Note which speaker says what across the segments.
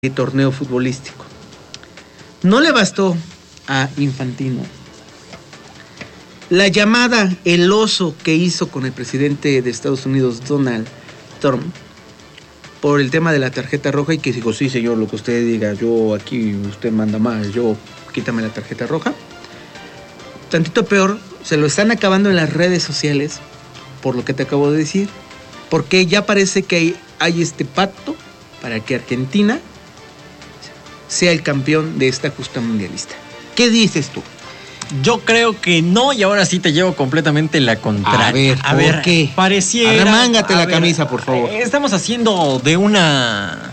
Speaker 1: torneo futbolístico. No le bastó a Infantino la llamada, el oso que hizo con el presidente de Estados Unidos, Donald Trump, por el tema de la tarjeta roja, y que dijo, sí señor, lo que usted diga, yo aquí, usted manda más, yo quítame la tarjeta roja. Tantito peor, se lo están acabando en las redes sociales, por lo que te acabo de decir, porque ya parece que hay este pacto para que Argentina sea el campeón de esta justa mundialista. ¿Qué dices tú?
Speaker 2: Yo creo que no, y ahora sí te llevo completamente la contraria.
Speaker 1: A ver, ¿por qué?
Speaker 2: Pareciera...
Speaker 1: Arremángate la camisa, por favor.
Speaker 2: Estamos haciendo de una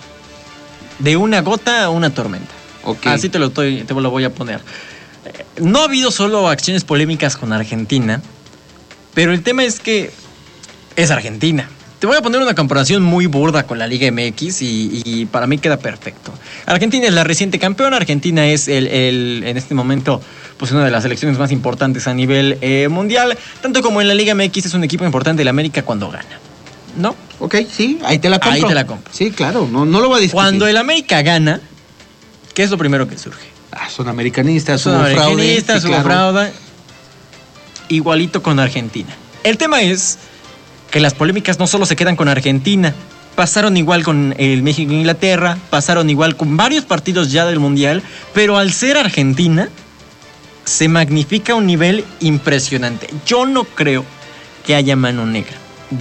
Speaker 2: gota una tormenta.
Speaker 1: Okay.
Speaker 2: Así te lo voy a poner. No ha habido solo acciones polémicas con Argentina, pero el tema es que es Argentina. Te voy a poner una comparación muy burda con la Liga MX y para mí queda perfecto. Argentina es la reciente campeona. Argentina es en este momento pues una de las selecciones más importantes a nivel mundial. Tanto como en la Liga MX es un equipo importante de la América cuando gana, ¿no?
Speaker 1: Ok, sí, ahí te la compro.
Speaker 2: Ahí te la compro.
Speaker 1: Sí, claro, no lo voy a discutir.
Speaker 2: Cuando el América gana, ¿qué es lo primero que surge?
Speaker 1: Son americanistas,
Speaker 2: son americanistas,
Speaker 1: hubo
Speaker 2: fraude. Igualito con Argentina. El tema es que las polémicas no solo se quedan con Argentina, pasaron igual con el México e Inglaterra, pasaron igual con varios partidos ya del Mundial, pero al ser Argentina, se magnifica un nivel impresionante. Yo no creo que haya mano negra.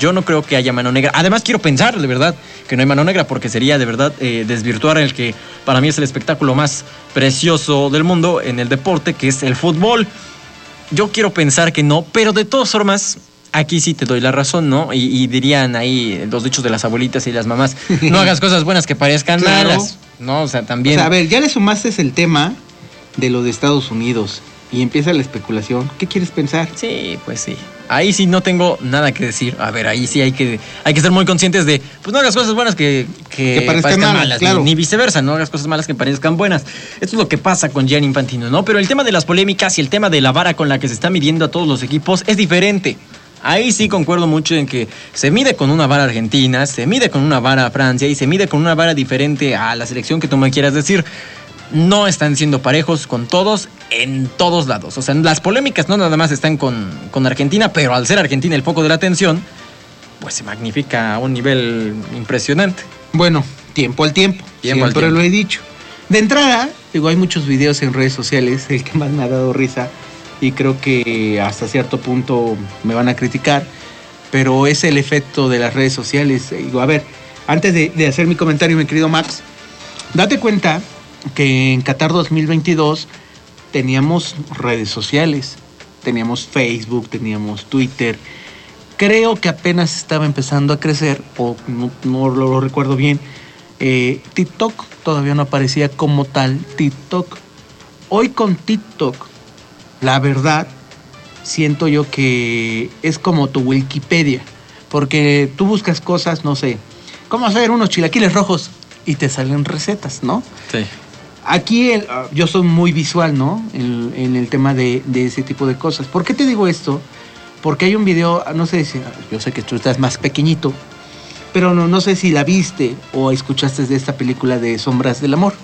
Speaker 2: Además, quiero pensar, de verdad, que no hay mano negra, porque sería, de verdad, desvirtuar el que para mí es el espectáculo más precioso del mundo en el deporte, que es el fútbol. Yo quiero pensar que no, pero de todas formas... Aquí sí te doy la razón, ¿no? Y dirían ahí los dichos de las abuelitas y las mamás, no hagas cosas buenas que parezcan malas, ¿no? O sea, también...
Speaker 1: O sea, a ver, ya le sumaste el tema de lo de Estados Unidos y empieza la especulación. ¿Qué quieres pensar?
Speaker 2: Sí, pues sí. Ahí sí no tengo nada que decir. A ver, ahí sí hay que ser muy conscientes de, pues no hagas cosas buenas que parezcan malas, claro. ni viceversa, no hagas cosas malas que parezcan buenas. Esto es lo que pasa con Gianni Infantino, ¿no? Pero el tema de las polémicas y el tema de la vara con la que se está midiendo a todos los equipos es diferente. Ahí sí concuerdo mucho en que se mide con una vara Argentina, se mide con una vara Francia y se mide con una vara diferente a la selección que tú me quieras decir. No están siendo parejos con todos en todos lados. O sea, las polémicas no nada más están con Argentina, pero al ser Argentina el foco de la atención, pues se magnifica a un nivel impresionante.
Speaker 1: Bueno, tiempo al tiempo. Siempre lo he dicho. De entrada, hay muchos videos en redes sociales, el que más me ha dado risa, y creo que hasta cierto punto me van a criticar, pero es el efecto de las redes sociales. A ver, antes de hacer mi comentario, mi querido Max, date cuenta que en Qatar 2022 teníamos redes sociales, teníamos Facebook, teníamos Twitter. Creo que apenas estaba empezando a crecer, o no lo recuerdo bien, TikTok todavía no aparecía como tal TikTok. Hoy con TikTok, la verdad, siento yo que es como tu Wikipedia, porque tú buscas cosas, no sé, cómo hacer unos chilaquiles rojos y te salen recetas, ¿no?
Speaker 2: Sí.
Speaker 1: Aquí yo soy muy visual, ¿no? En el tema de ese tipo de cosas. ¿Por qué te digo esto? Porque hay un video, no sé si, yo sé que tú estás más pequeñito, pero no sé si la viste o escuchaste de esta película de Sombras del Amor.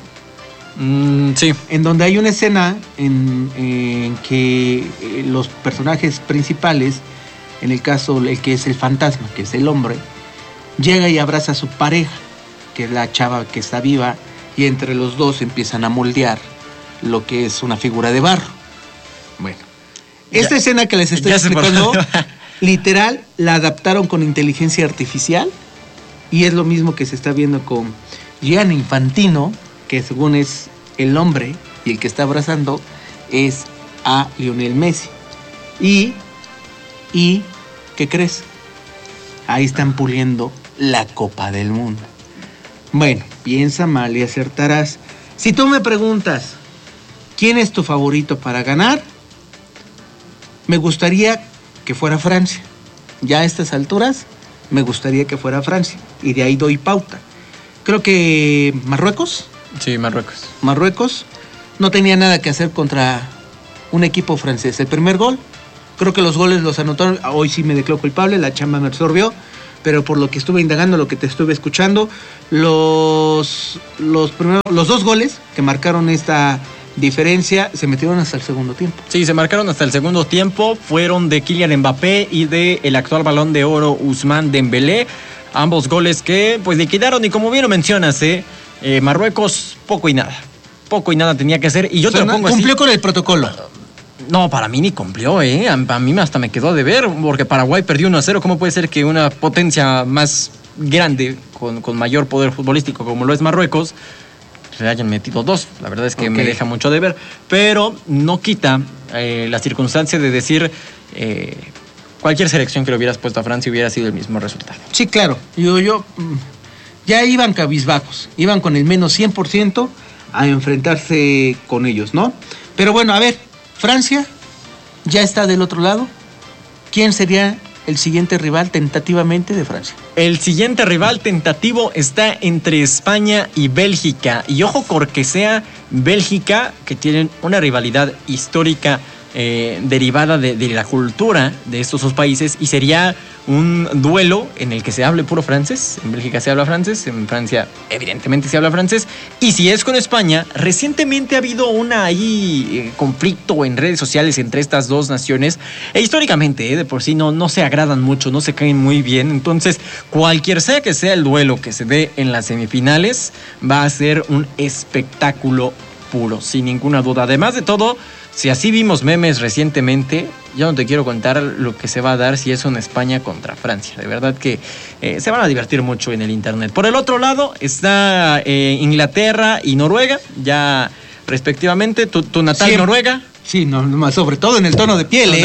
Speaker 2: Sí.
Speaker 1: En donde hay una escena en que los personajes principales, en el caso el que es el fantasma, que es el hombre, llega y abraza a su pareja, que es la chava que está viva, y entre los dos empiezan a moldear lo que es una figura de barro. Bueno, esta escena que les estoy explicando, literal, la adaptaron con inteligencia artificial, y es lo mismo que se está viendo con Gianni Infantino, que según es el hombre, y el que está abrazando es a Lionel Messi. Y ¿qué crees? Ahí están puliendo la Copa del Mundo. Bueno, piensa mal y acertarás. Si tú me preguntas, ¿quién es tu favorito para ganar? Me gustaría que fuera Francia. Ya a estas alturas, me gustaría que fuera Francia. Y de ahí doy pauta. Creo que Marruecos.
Speaker 2: Sí, Marruecos.
Speaker 1: Marruecos no tenía nada que hacer contra un equipo francés. El primer gol, creo que los goles los anotaron. Hoy sí me declaro culpable, la chamba me absorbió. pero por lo que estuve indagando, lo que te estuve escuchando, los 2 goles que marcaron esta diferencia se metieron hasta el segundo tiempo.
Speaker 2: Sí, se marcaron hasta el segundo tiempo, fueron de Kylian Mbappé y de el actual Balón de Oro Ousmane Dembélé, ambos goles que pues liquidaron, y como bien lo mencionas, Marruecos poco y nada tenía que hacer, y yo te lo pongo así.
Speaker 1: Cumplió con el protocolo.
Speaker 2: No, para mí ni cumplió, a mí hasta me quedó de ver, porque Paraguay perdió 1-0, ¿cómo puede ser que una potencia más grande, con mayor poder futbolístico como lo es Marruecos, se hayan metido 2? La verdad es que me deja mucho de ver, pero no quita la circunstancia de decir cualquier selección que le hubieras puesto a Francia hubiera sido el mismo resultado.
Speaker 1: Sí, claro, yo ya iban cabizbajos, iban con el menos 100% a enfrentarse con ellos, ¿no? Pero bueno, a ver, Francia ya está del otro lado. ¿Quién sería el siguiente rival tentativamente de Francia?
Speaker 2: El siguiente rival tentativo está entre España y Bélgica. Y ojo, porque sea Bélgica, que tienen una rivalidad histórica derivada de la cultura de estos 2 países, y sería un duelo en el que se hable puro francés. En Bélgica se habla francés, en Francia evidentemente se habla francés, y si es con España, recientemente ha habido conflicto en redes sociales entre estas 2 naciones, e históricamente de por sí no se agradan mucho, no se caen muy bien. Entonces cualquier sea que sea el duelo que se dé en las semifinales, va a ser un espectáculo puro, sin ninguna duda. Además de todo, si así vimos memes recientemente, yo no te quiero contar lo que se va a dar si es una España contra Francia. De verdad que se van a divertir mucho en el internet. Por el otro lado está Inglaterra y Noruega, ya respectivamente. Tu natal sí. Noruega.
Speaker 1: Sí, sobre todo en el tono de piel,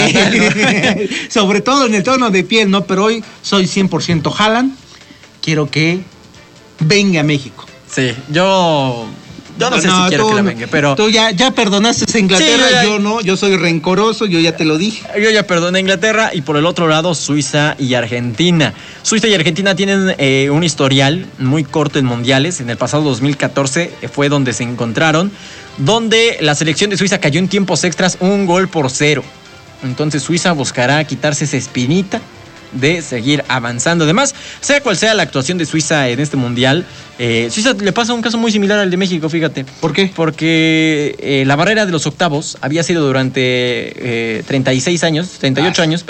Speaker 1: sobre todo en el tono de piel, ¿no? Pero hoy soy 100% Haaland. Quiero que venga a México.
Speaker 2: Sí, yo no sé si quiero que la venga, pero...
Speaker 1: Tú ya perdonaste a Inglaterra, sí, yo no, yo soy rencoroso, yo ya te lo dije.
Speaker 2: Yo ya perdoné a Inglaterra, y por el otro lado, Suiza y Argentina. Suiza y Argentina tienen un historial muy corto en mundiales. En el pasado 2014 fue donde se encontraron, donde la selección de Suiza cayó en tiempos extras 1-0. Entonces Suiza buscará quitarse esa espinita de seguir avanzando. Además, sea cual sea la actuación de Suiza en este mundial, Suiza le pasa un caso muy similar al de México, fíjate.
Speaker 1: ¿Por qué?
Speaker 2: Porque la barrera de los octavos había sido durante 38 años,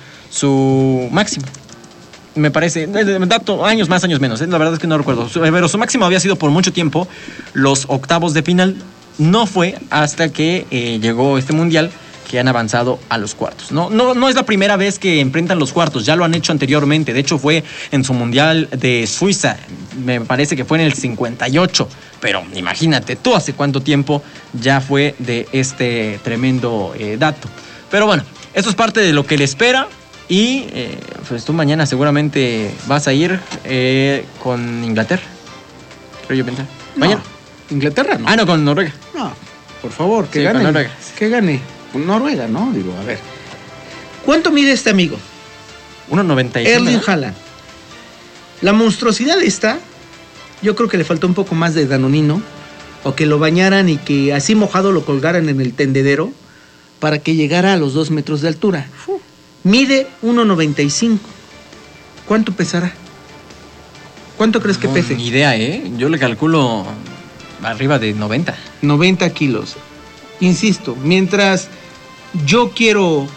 Speaker 2: su máximo. Me parece, años más, años menos, la verdad es que no recuerdo, pero su máximo había sido por mucho tiempo los octavos de final. No fue hasta que llegó este mundial que han avanzado a los cuartos. No es la primera vez que enfrentan los cuartos, ya lo han hecho anteriormente. De hecho, fue en su mundial de Suiza, me parece que fue en el 58. Pero imagínate tú hace cuánto tiempo ya fue de este tremendo dato. Pero bueno, esto es parte de lo que le espera. Y pues tú mañana seguramente vas a ir con Inglaterra. Creo yo pensar. Mañana.
Speaker 1: Inglaterra, ¿no?
Speaker 2: No, con Noruega.
Speaker 1: No, por favor, que
Speaker 2: sí,
Speaker 1: gane.
Speaker 2: Con Noruega.
Speaker 1: Que gane. Noruega, ¿no? Digo, a ver. ¿Cuánto mide este amigo?
Speaker 2: 1.96.
Speaker 1: Erling Haaland. La monstruosidad esta, yo creo que le faltó un poco más de danonino, o que lo bañaran y que así mojado lo colgaran en el tendedero para que llegara a los 2 metros de altura. Mide 1.95. ¿Cuánto pesará? ¿Cuánto crees que pese?
Speaker 2: Ni idea, yo le calculo arriba de 90.
Speaker 1: 90 kilos. Insisto, mientras yo quiero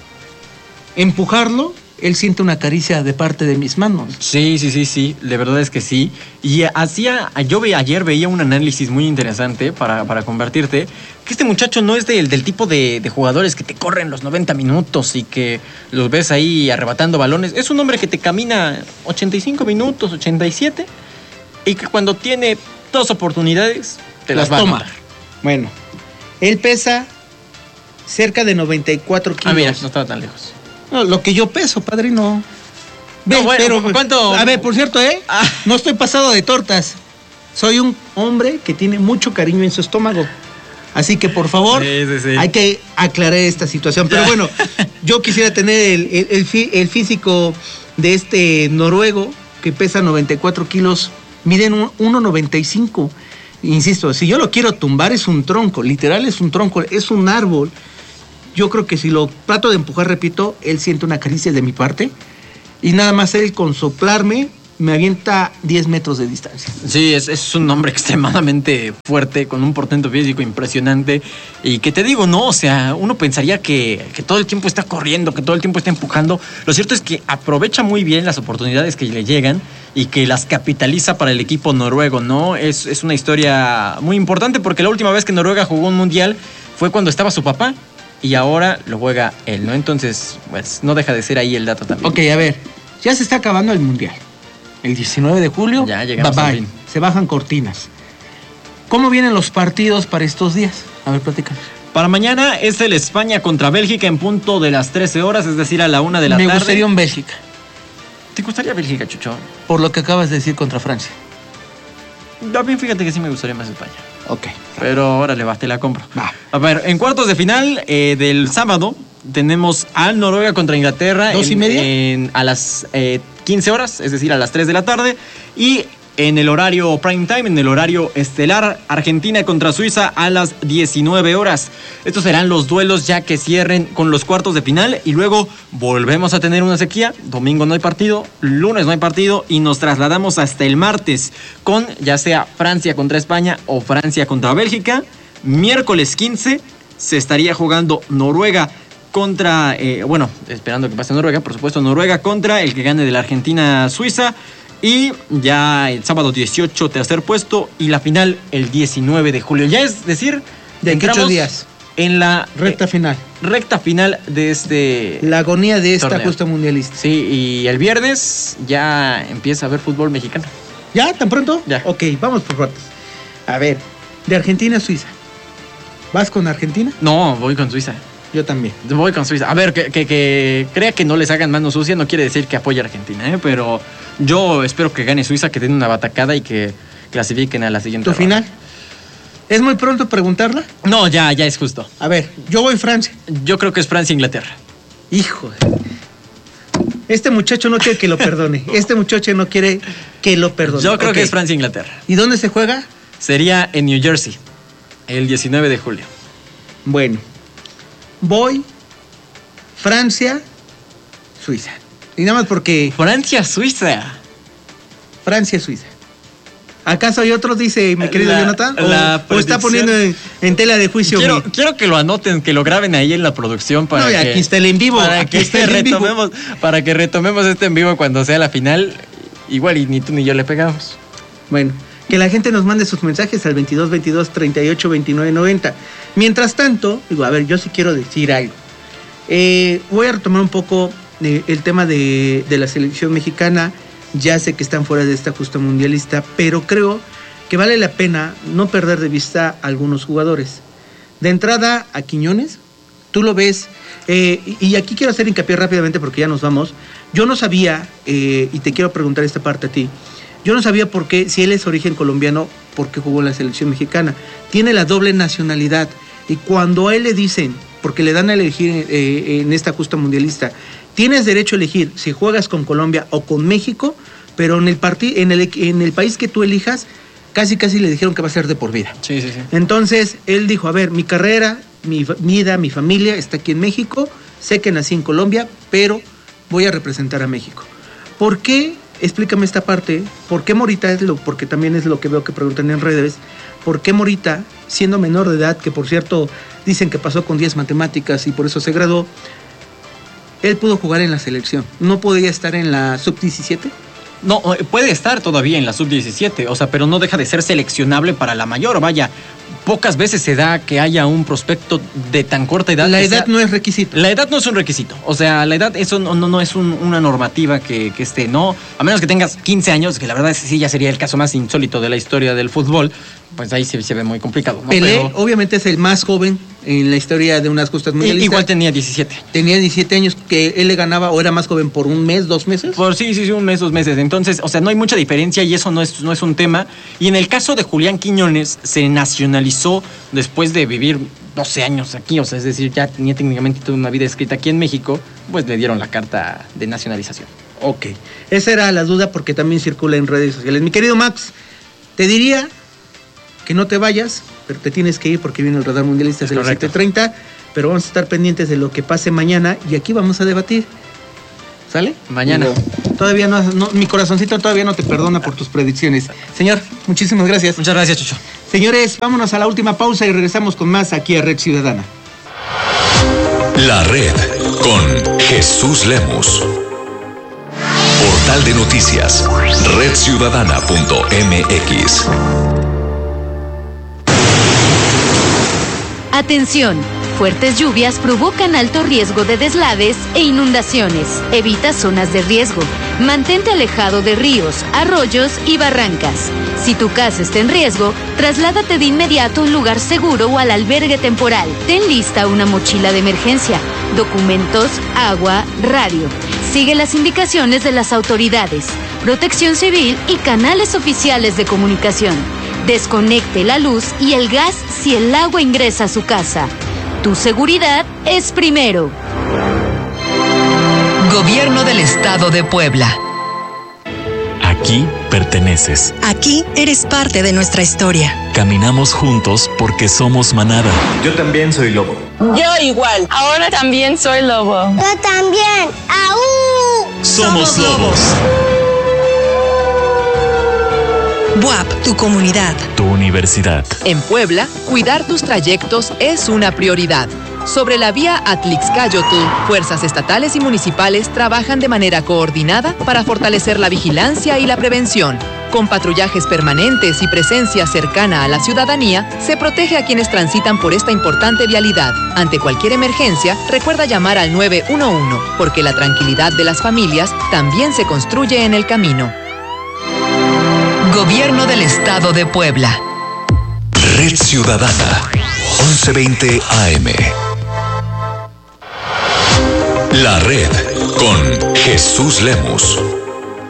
Speaker 1: empujarlo, él siente una caricia de parte de mis manos.
Speaker 2: Sí, de verdad es que sí. Y ayer veía un análisis muy interesante para convertirte, que este muchacho no es del tipo de jugadores que te corren los 90 minutos y que los ves ahí arrebatando balones. Es un hombre que te camina 85 minutos, 87, y que cuando tiene 2 oportunidades, te las va a tomar.
Speaker 1: Bueno, él pesa cerca de 94 kilos.
Speaker 2: Mira, no estaba tan lejos.
Speaker 1: No, lo que yo peso, padrino.
Speaker 2: No, bueno, pero ¿cuánto?
Speaker 1: A ver, por cierto, no estoy pasado de tortas. Soy un hombre que tiene mucho cariño en su estómago. Así que, por favor, sí. Hay que aclarar esta situación. Pero bueno, yo quisiera tener el físico de este noruego que pesa 94 kilos. Miden 1.95. Insisto, si yo lo quiero tumbar, es un tronco. Literal, es un tronco, es un árbol. Yo creo que si lo trato de empujar, repito, él siente una caricia de mi parte Y nada más él con soplarme me avienta 10 metros de distancia.
Speaker 2: Sí, es un hombre extremadamente fuerte, con un portento físico impresionante. Y que te digo, no, o sea, uno pensaría que todo el tiempo está corriendo, que todo el tiempo está empujando. Lo cierto es que aprovecha muy bien las oportunidades que le llegan y que las capitaliza para el equipo noruego, ¿no? Es una historia muy importante porque la última vez que Noruega jugó un mundial fue cuando estaba su papá y ahora lo juega él, ¿no? Entonces, pues no deja de ser ahí el dato también.
Speaker 1: Ok, a ver, ya se está acabando el mundial. El 19 de julio,
Speaker 2: ya llegamos al fin.
Speaker 1: Se bajan cortinas. ¿Cómo vienen los partidos para estos días? A ver, platícanos.
Speaker 2: Para mañana es el España contra Bélgica en punto de las 13 horas, es decir, a la 1 de la tarde.
Speaker 1: Me gustaría un Bélgica.
Speaker 2: ¿Te gustaría Bélgica, Chucho?
Speaker 1: Por lo que acabas de decir contra Francia.
Speaker 2: A mí fíjate que sí me gustaría más España.
Speaker 1: Ok.
Speaker 2: Pero ahora le te la compro.
Speaker 1: Va.
Speaker 2: A ver, en cuartos de final del sábado tenemos a Noruega contra Inglaterra.
Speaker 1: 2:30.
Speaker 2: A las 15 horas, es decir, a las 3 de la tarde. Y en el horario prime time, en el horario estelar, Argentina contra Suiza a las 19 horas. Estos serán los duelos ya que cierren con los cuartos de final y luego volvemos a tener una sequía. Domingo no hay partido, lunes no hay partido y nos trasladamos hasta el martes con ya sea Francia contra España o Francia contra Bélgica. Miércoles 15 se estaría jugando Noruega contra, esperando que pase Noruega, por supuesto, Noruega contra el que gane de la Argentina-Suiza. Y ya el sábado 18, tercer puesto. Y la final el 19 de julio. Ya es decir,
Speaker 1: de 8 días.
Speaker 2: En la
Speaker 1: recta final.
Speaker 2: Recta final de este.
Speaker 1: La agonía de esta
Speaker 2: torneo.
Speaker 1: justa mundialista.
Speaker 2: Sí, y el viernes ya empieza a haber fútbol mexicano.
Speaker 1: ¿Ya? ¿Tan pronto?
Speaker 2: Ya.
Speaker 1: Ok, vamos por partes. A ver, de Argentina a Suiza. ¿Vas con Argentina?
Speaker 2: No, voy con Suiza.
Speaker 1: Yo también.
Speaker 2: Voy con Suiza. A ver, que crea que no les hagan mano sucia no quiere decir que apoye a Argentina, pero yo espero que gane Suiza, que den una batacada y que clasifiquen a la siguiente
Speaker 1: ¿Tu final? ¿Es muy pronto preguntarla?
Speaker 2: No, ya es justo.
Speaker 1: A ver, yo voy Francia.
Speaker 2: Yo creo que es Francia-Inglaterra.
Speaker 1: Hijo. Este muchacho no quiere que lo perdone. Este muchacho no quiere que lo perdone.
Speaker 2: Yo creo que es Francia-Inglaterra.
Speaker 1: ¿Y dónde se juega?
Speaker 2: Sería en New Jersey, el 19 de julio.
Speaker 1: Bueno. Voy Francia-Suiza. Y nada más porque...
Speaker 2: Francia-Suiza.
Speaker 1: Francia-Suiza. ¿Acaso hay otros, dice mi querido Jonathan? ¿O está poniendo en tela de juicio?
Speaker 2: Quiero que lo anoten, que lo graben ahí en la producción para que...
Speaker 1: aquí está el en vivo.
Speaker 2: Para que retomemos este en vivo cuando sea la final. Igual y ni tú ni yo le pegamos.
Speaker 1: Bueno, que la gente nos mande sus mensajes al 22 22 38 29 90. Mientras tanto, digo, a ver, yo sí quiero decir algo. Voy a retomar un poco el tema de la selección mexicana. Ya sé que están fuera de esta justa mundialista, pero creo que vale la pena no perder de vista a algunos jugadores. De entrada, a Quiñones, tú lo ves, y aquí quiero hacer hincapié rápidamente porque ya nos vamos. Yo no sabía, y te quiero preguntar esta parte a ti, yo no sabía por qué, si él es origen colombiano, por qué jugó en la selección mexicana. Tiene la doble nacionalidad, y cuando a él le dicen, porque le dan a elegir en esta justa mundialista, tienes derecho a elegir si juegas con Colombia o con México, pero en el país que tú elijas, casi le dijeron que va a ser de por vida.
Speaker 2: Sí.
Speaker 1: Entonces, él dijo, a ver, mi carrera, mi vida, mi familia está aquí en México, sé que nací en Colombia, pero voy a representar a México. ¿Por qué? Explícame esta parte. ¿Por qué Morita porque también es lo que veo que preguntan en redes, ¿por qué Morita, siendo menor de edad, que por cierto dicen que pasó con 10 matemáticas y por eso se graduó, él pudo jugar en la selección? ¿No podía estar en la sub-17?
Speaker 2: No, puede estar todavía en la sub-17, o sea, pero no deja de ser seleccionable para la mayor, vaya. Pocas veces se da que haya un prospecto de tan corta edad.
Speaker 1: La edad no es requisito.
Speaker 2: La edad no es un requisito. O sea, la edad eso no es una normativa que esté, no. A menos que tengas 15 años, que la verdad sí ya sería el caso más insólito de la historia del fútbol, pues ahí se ve muy complicado, ¿no?
Speaker 1: Pelé, obviamente, es el más joven en la historia de unas justas mundialistas.
Speaker 2: Igual tenía 17.
Speaker 1: Tenía 17 años, que él le ganaba, o era más joven por un mes, 2 meses.
Speaker 2: Sí, un mes, 2 meses. Entonces, o sea, no hay mucha diferencia y eso no es un tema. Y en el caso de Julián Quiñones, se nacionalizó después de vivir 12 años aquí, o sea, es decir, ya tenía técnicamente toda una vida escrita aquí en México, pues le dieron la carta de nacionalización.
Speaker 1: Ok, esa era la duda porque también circula en redes sociales. Mi querido Max, te diría que no te vayas, pero te tienes que ir porque viene el radar mundialista de las 7:30, pero vamos a estar pendientes de lo que pase mañana y aquí vamos a debatir.
Speaker 2: ¿Sale? Mañana.
Speaker 1: Todavía no, mi corazoncito todavía no te perdona por tus predicciones. Señor, muchísimas gracias.
Speaker 2: Muchas gracias, Chucho.
Speaker 1: Señores, vámonos a la última pausa y regresamos con más aquí a Red Ciudadana.
Speaker 3: La Red con Jesús Lemus. Portal de noticias, redciudadana.mx.
Speaker 4: Atención, fuertes lluvias provocan alto riesgo de deslaves e inundaciones. Evita zonas de riesgo. Mantente alejado de ríos, arroyos y barrancas. Si tu casa está en riesgo, trasládate de inmediato a un lugar seguro o al albergue temporal. Ten lista una mochila de emergencia, documentos, agua, radio. Sigue las indicaciones de las autoridades, Protección Civil y canales oficiales de comunicación. Desconecte la luz y el gas si el agua ingresa a su casa. Tu seguridad es primero.
Speaker 5: Gobierno del Estado de Puebla.
Speaker 6: Aquí perteneces.
Speaker 7: Aquí eres parte de nuestra historia.
Speaker 6: Caminamos juntos porque somos manada.
Speaker 8: Yo también soy lobo.
Speaker 9: Yo igual. Ahora también soy lobo.
Speaker 10: Yo también. ¡Aú!
Speaker 6: Somos lobos.
Speaker 7: BUAP, tu comunidad.
Speaker 6: Tu universidad.
Speaker 5: En Puebla, cuidar tus trayectos es una prioridad. Sobre la vía Atlixcáyotl, fuerzas estatales y municipales trabajan de manera coordinada para fortalecer la vigilancia y la prevención. Con patrullajes permanentes y presencia cercana a la ciudadanía, se protege a quienes transitan por esta importante vialidad. Ante cualquier emergencia, recuerda llamar al 911, porque la tranquilidad de las familias también se construye en el camino. Gobierno del Estado de Puebla.
Speaker 3: Red Ciudadana, 1120 AM. La Red con Jesús Lemus.